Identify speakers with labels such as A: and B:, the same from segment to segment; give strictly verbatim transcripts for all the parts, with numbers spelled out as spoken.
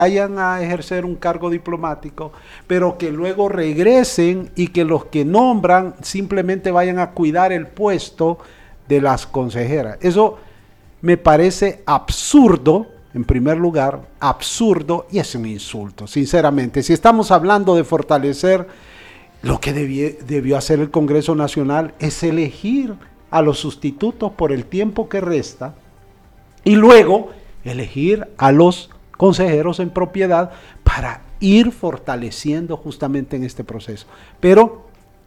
A: vayan a ejercer un cargo diplomático, pero que luego regresen y que los que nombran simplemente vayan a cuidar el puesto de las consejeras. Eso me parece absurdo, en primer lugar, absurdo, y es un insulto, sinceramente. Si estamos hablando de fortalecer, lo que debió, debió hacer el Congreso Nacional es elegir a los sustitutos por el tiempo que resta y luego elegir a los consejeros en propiedad para ir fortaleciendo justamente en este proceso. Pero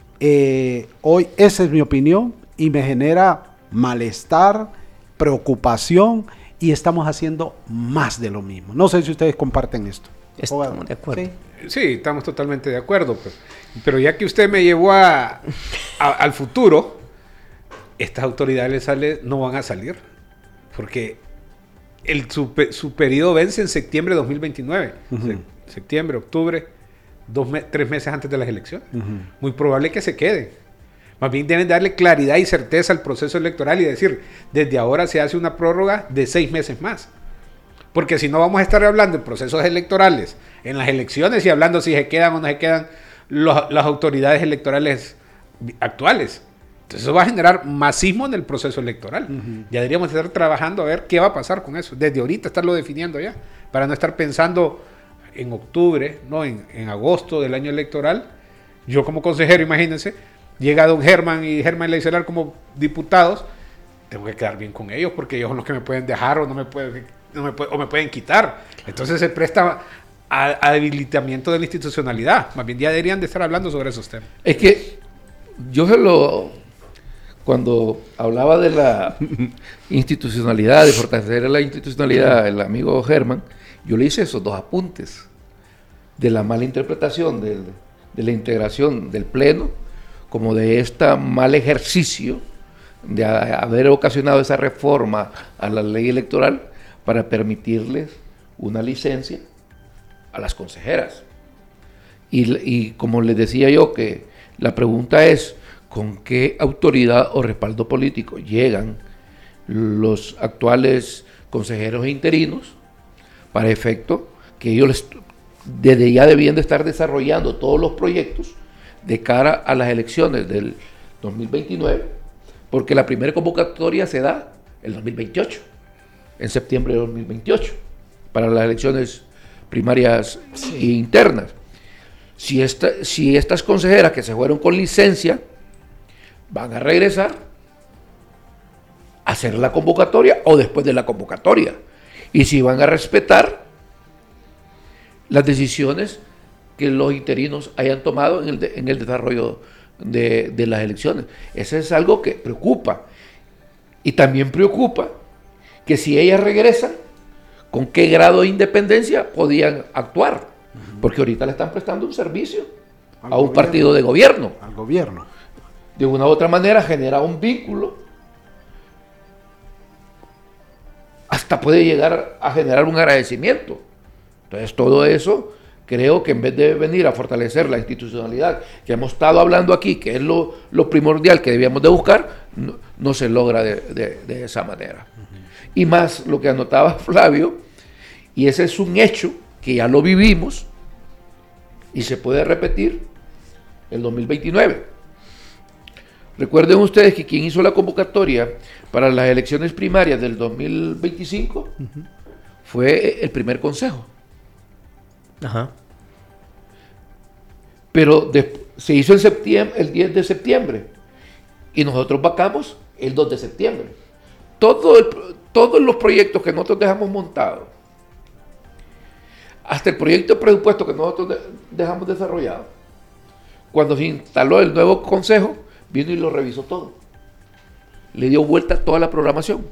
A: eh, hoy esa es mi opinión y me genera malestar, preocupación, y estamos haciendo más de lo mismo. No sé si ustedes comparten esto.
B: Estamos de acuerdo.
C: ¿Sí? Sí, estamos totalmente de acuerdo. Pero, pero ya que usted me llevó a, a, al futuro, estas autoridades sale, no van a salir, porque el, su, su periodo vence en septiembre de dos mil veintinueve. Uh-huh. Se, septiembre, octubre, dos me, tres meses antes de las elecciones. Uh-huh. Muy probable que se queden. Más bien deben darle claridad y certeza al proceso electoral y decir, desde ahora se hace una prórroga de seis meses más. Porque si no vamos a estar hablando de procesos electorales en las elecciones y hablando si se quedan o no se quedan los, las autoridades electorales actuales. Entonces eso va a generar masismo en el proceso electoral. Uh-huh. Ya deberíamos estar trabajando a ver qué va a pasar con eso. Desde ahorita estarlo definiendo ya, para no estar pensando en octubre, no en, en agosto del año electoral. Yo como consejero, imagínense, llega don Germán y Germán Leicelar como diputados, tengo que quedar bien con ellos porque ellos son los que me pueden dejar o no me pueden, no me pueden, o me pueden quitar. Entonces se presta a, a debilitamiento de la institucionalidad. Más bien ya deberían de estar hablando sobre esos temas.
D: Es que yo se lo... Cuando hablaba de la institucionalidad, de fortalecer la institucionalidad, el amigo Germán, yo le hice esos dos apuntes de la mala interpretación del, de la integración del Pleno, como de este mal ejercicio de a, haber ocasionado esa reforma a la ley electoral para permitirles una licencia a las consejeras. Y, y como les decía yo, que la pregunta es, ¿con qué autoridad o respaldo político llegan los actuales consejeros interinos para efecto que ellos les, desde ya debían de estar desarrollando todos los proyectos de cara a las elecciones del dos mil veintinueve? Porque la primera convocatoria se da el dos mil veintiocho, en septiembre de dos mil veintiocho, para las elecciones primarias sí. e internas. Si, esta, si estas consejeras que se fueron con licencia van a regresar a hacer la convocatoria o después de la convocatoria, y si van a respetar las decisiones que los interinos hayan tomado en el, de, en el desarrollo de, de las elecciones. Eso es algo que preocupa, y también preocupa que si ellas regresan, ¿con qué grado de independencia podían actuar? Porque ahorita le están prestando un servicio al a un gobierno, partido de gobierno.
A: Al gobierno.
D: De una u otra manera genera un vínculo, hasta puede llegar a generar un agradecimiento. Entonces todo eso creo que en vez de venir a fortalecer la institucionalidad que hemos estado hablando aquí, que es lo, lo primordial que debíamos de buscar, no, no se logra de, de, de esa manera. Uh-huh. Y más lo que anotaba Flavio, y ese es un hecho que ya lo vivimos y se puede repetir el dos mil veintinueve. Recuerden ustedes que quien hizo la convocatoria para las elecciones primarias del dos mil veinticinco uh-huh. fue el primer consejo.
B: Ajá.
D: Pero de, se hizo en septiembre, el diez de septiembre, y nosotros vacamos el dos de septiembre. Todo el, todos los proyectos que nosotros dejamos montados, hasta el proyecto de presupuesto que nosotros de, dejamos desarrollado, cuando se instaló el nuevo consejo, vino y lo revisó todo. Le dio vuelta a toda la programación.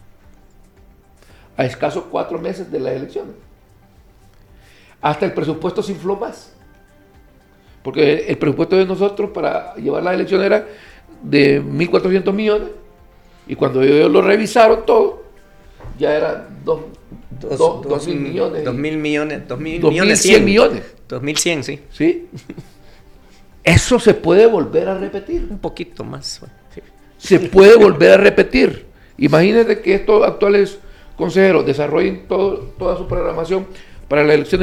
D: A escasos cuatro meses de las elecciones. Hasta el presupuesto se infló más. Porque el presupuesto de nosotros para llevar las elecciones era de mil cuatrocientos millones. Y cuando ellos lo revisaron todo, ya era dos mil millones.
B: dos mil millones. dos mil
D: cien millones.
B: dos mil cien, sí.
D: ¿Sí? Eso se puede volver a repetir.
B: Un poquito más. Sí.
D: Se puede volver a repetir. Imagínense que estos actuales consejeros desarrollen todo, toda su programación para las elecciones